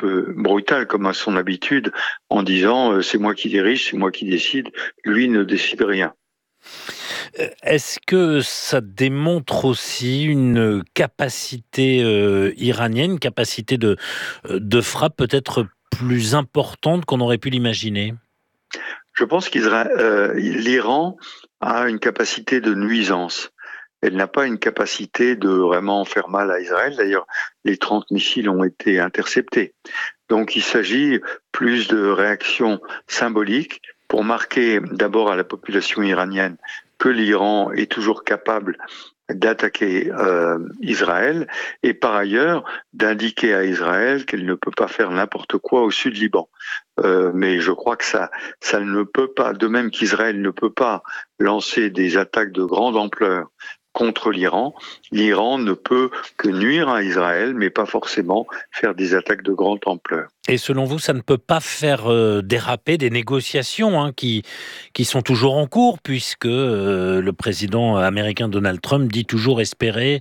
peu brutal comme à son habitude en disant c'est moi qui dirige, c'est moi qui décide, lui ne décide rien. Est-ce que ça démontre aussi une capacité iranienne, une capacité de frappe peut-être plus importante qu'on aurait pu l'imaginer? Je pense l'Iran a une capacité de nuisance. Elle n'a pas une capacité de vraiment faire mal à Israël. D'ailleurs, les 30 missiles ont été interceptés. Donc il s'agit plus de réactions symboliques pour marquer d'abord à la population iranienne que l'Iran est toujours capable d'attaquer Israël et par ailleurs d'indiquer à Israël qu'elle ne peut pas faire n'importe quoi au sud Liban. Mais je crois que ça ne peut pas, de même qu'Israël ne peut pas lancer des attaques de grande ampleur contre l'Iran ne peut que nuire à Israël, mais pas forcément faire des attaques de grande ampleur. Et selon vous, ça ne peut pas faire déraper des négociations qui sont toujours en cours, puisque le président américain Donald Trump dit toujours espérer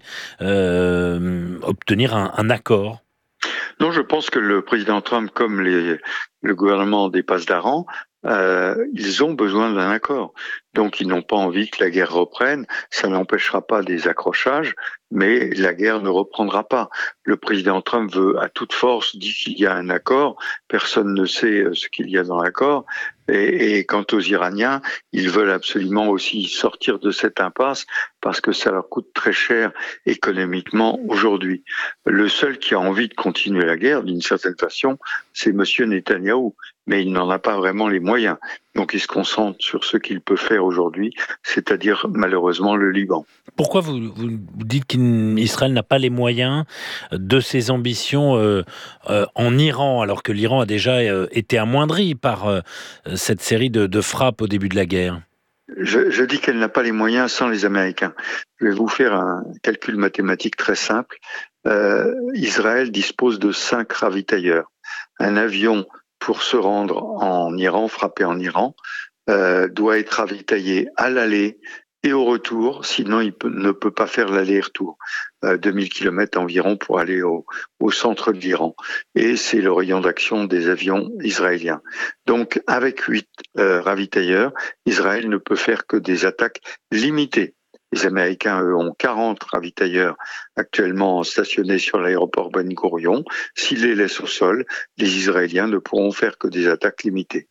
obtenir un accord? Non, je pense que le président Trump, comme le gouvernement des Pasdaran, ils ont besoin d'un accord. Donc, ils n'ont pas envie que la guerre reprenne. Ça n'empêchera pas des accrochages, mais la guerre ne reprendra pas. Le président Trump veut à toute force dire qu'il y a un accord. Personne ne sait ce qu'il y a dans l'accord. Et quant aux Iraniens, ils veulent absolument aussi sortir de cette impasse parce que ça leur coûte très cher économiquement aujourd'hui. Le seul qui a envie de continuer la guerre, d'une certaine façon, c'est Monsieur Netanyahou. Mais il n'en a pas vraiment les moyens. Donc il se concentre sur ce qu'il peut faire aujourd'hui, c'est-à-dire malheureusement le Liban. Pourquoi vous dites qu'Israël n'a pas les moyens de ses ambitions en Iran, alors que l'Iran a déjà été amoindri par cette série de frappes au début de la guerre? Je dis qu'elle n'a pas les moyens sans les Américains. Je vais vous faire un calcul mathématique très simple. Israël dispose de 5 ravitailleurs. Un avion pour se rendre en Iran, frapper en Iran, doit être ravitaillé à l'aller et au retour, sinon ne peut pas faire l'aller-retour. 2000 km environ pour aller au centre de l'Iran. Et c'est le rayon d'action des avions israéliens. Donc avec 8 ravitailleurs, Israël ne peut faire que des attaques limitées. Les Américains, eux, ont 40 ravitailleurs actuellement stationnés sur l'aéroport Ben Gurion. S'ils les laissent au sol, les Israéliens ne pourront faire que des attaques limitées.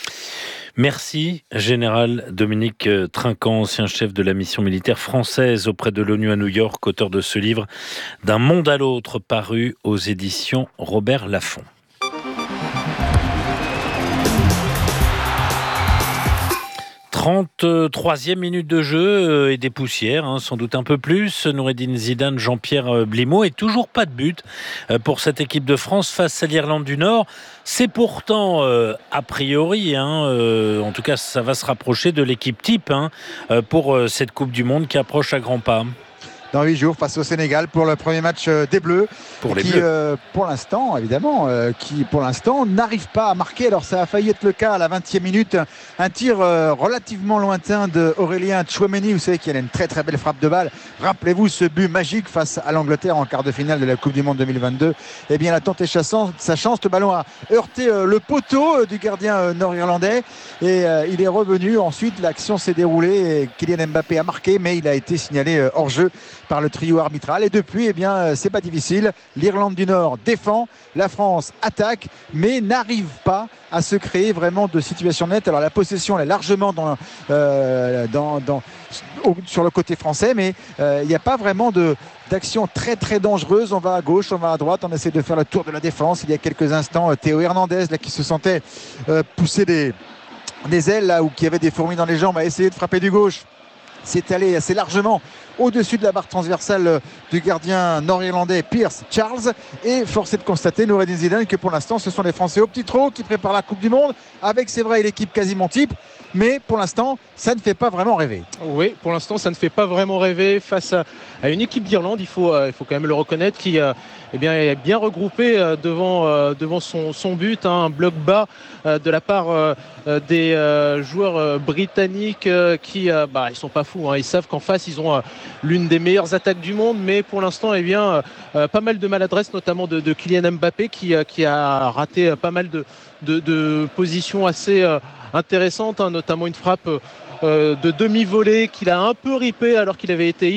Merci, Général Dominique Trinquant, ancien chef de la mission militaire française auprès de l'ONU à New York, auteur de ce livre « D'un monde à l'autre » paru aux éditions Robert Laffont. 33e minute de jeu et des poussières, sans doute un peu plus. Noureddine Zidane, Jean-Pierre Blimaud, et toujours pas de but pour cette équipe de France face à l'Irlande du Nord. C'est pourtant, a priori, en tout cas ça va se rapprocher de l'équipe type pour cette Coupe du Monde qui approche à grands pas. Dans 8 jours face au Sénégal pour le premier match des Bleus. Pour les Bleus. Pour l'instant, évidemment, qui pour l'instant n'arrive pas à marquer. Alors ça a failli être le cas à la 20e minute. Un tir relativement lointain d'Aurélien Tchouaméni. Vous savez qu'il y a une très très belle frappe de balle. Rappelez-vous ce but magique face à l'Angleterre en quart de finale de la Coupe du Monde 2022. Eh bien, la tente est sa chance. Le ballon a heurté le poteau du gardien nord-irlandais. Et il est revenu. Ensuite, l'action s'est déroulée. Et Kylian Mbappé a marqué, mais il a été signalé hors jeu par le trio arbitral. Et depuis, eh bien, c'est pas difficile. L'Irlande du Nord défend, la France attaque, mais n'arrive pas à se créer vraiment de situation nette. Alors la possession elle est largement sur le côté français, mais il n'y a pas vraiment d'action très très dangereuse. On va à gauche, on va à droite, on essaie de faire le tour de la défense. Il y a quelques instants, Théo Hernandez là, qui se sentait pousser des ailes là, ou qui avait des fourmis dans les jambes, a essayé de frapper du gauche. C'est allé assez largement au-dessus de la barre transversale du gardien nord-irlandais Pierce Charles. Et force est de constater, Noureddine Zidane, que pour l'instant, ce sont les Français au petit trot qui préparent la Coupe du Monde, avec, c'est vrai, l'équipe quasiment type. Mais pour l'instant, ça ne fait pas vraiment rêver. Oui, pour l'instant, ça ne fait pas vraiment rêver face à une équipe d'Irlande, il faut quand même le reconnaître, qui est bien regroupée devant son but. Un bloc bas de la part des joueurs britanniques qui ils sont pas fous. Ils savent qu'en face, ils ont l'une des meilleures attaques du monde, mais pour l'instant, pas mal de maladresse, notamment de Kylian Mbappé qui a raté pas mal de positions assez intéressantes, hein, notamment une frappe de demi-volée qu'il a un peu ripé alors qu'il avait été